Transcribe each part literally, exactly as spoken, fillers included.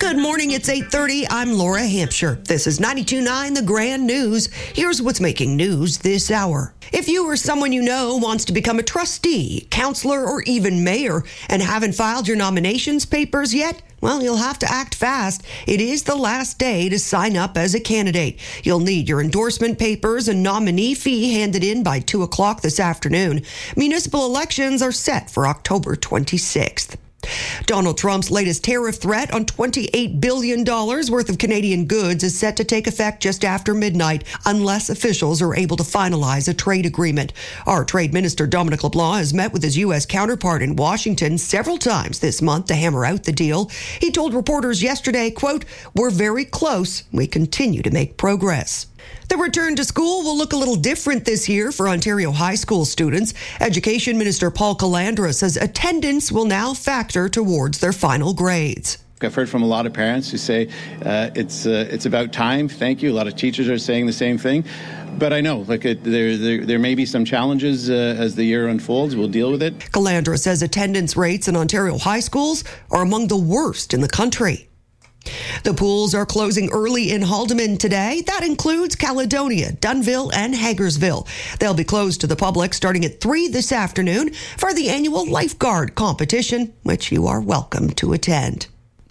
Good morning, it's eight thirty. I'm Laura Hampshire. This is ninety-two point nine The Grand News. Here's what's making news this hour. If you or someone you know wants to become a trustee, counselor, or even mayor and haven't filed your nominations papers yet, well, you'll have to act fast. It is the last day to sign up as a candidate. You'll need your endorsement papers and nominee fee handed in by two o'clock this afternoon. Municipal elections are set for October twenty-sixth. Donald Trump's latest tariff threat on twenty-eight billion dollars worth of Canadian goods is set to take effect just after midnight unless officials are able to finalize a trade agreement. Our Trade Minister Dominic LeBlanc has met with his U S counterpart in Washington several times this month to hammer out the deal. He told reporters yesterday, quote, "We're very close. We continue to make progress." The return to school will look a little different this year for Ontario high school students. Education Minister Paul Calandra says attendance will now factor towards their final grades. I've heard from a lot of parents who say uh, it's uh, it's about time. Thank you. A lot of teachers are saying the same thing. But I know, like, it, there, there there may be some challenges uh, as the year unfolds. We'll deal with it. Calandra says attendance rates in Ontario high schools are among the worst in the country. The pools are closing early in Haldimand today. That includes Caledonia, Dunnville, and Hagersville. They'll be closed to the public starting at three this afternoon for the annual lifeguard competition, which you are welcome to attend.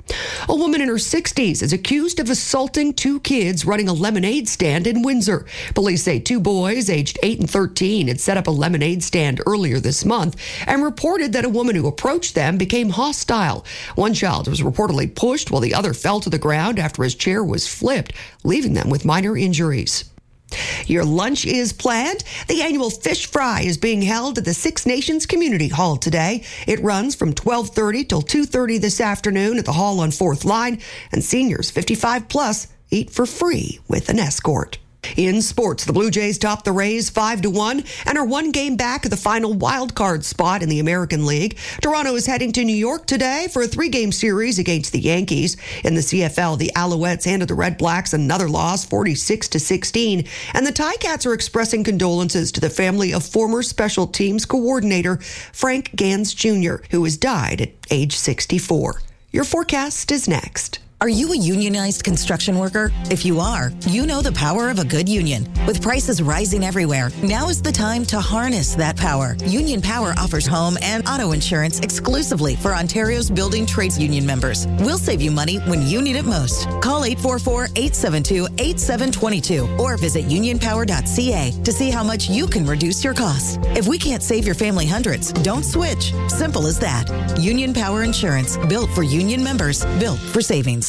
A woman in her sixties is accused of assaulting two kids running a lemonade stand in Windsor. Police say two boys aged eight and thirteen had set up a lemonade stand earlier this month and reported that a woman who approached them became hostile. One child was reportedly pushed while the other fell to the ground after his chair was flipped, leaving them with minor injuries. Your lunch is planned. The annual fish fry is being held at the Six Nations Community Hall today. It runs from twelve thirty till two thirty this afternoon at the hall on fourth line, and seniors fifty-five plus eat for free with an escort. In sports, the Blue Jays top the Rays five to one and are one game back of the final wild card spot in the American League. Toronto is heading to New York today for a three-game series against the Yankees. In the C F L, the Alouettes handed the Red Blacks another loss, forty-six to sixteen, and the Ticats are expressing condolences to the family of former special teams coordinator Frank Gans Junior, who has died at age sixty-four. Your forecast is next. Are you a unionized construction worker? If you are, you know the power of a good union. With prices rising everywhere, now is the time to harness that power. Union Power offers home and auto insurance exclusively for Ontario's building trades union members. We'll save you money when you need it most. Call eight four four, eight seven two, eight seven two two or visit union power dot c a to see how much you can reduce your costs. If we can't save your family hundreds, don't switch. Simple as that. Union Power Insurance, built for union members, built for savings.